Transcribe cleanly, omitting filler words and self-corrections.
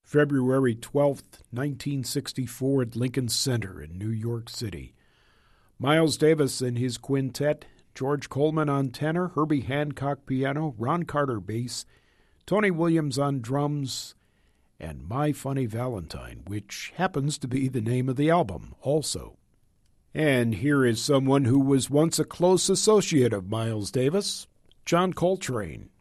February 12th, 1964 at Lincoln Center in New York City. Miles Davis and his quintet, George Coleman on tenor, Herbie Hancock piano, Ron Carter bass, Tony Williams on drums, and My Funny Valentine, which happens to be the name of the album also. And here is someone who was once a close associate of Miles Davis, John Coltrane.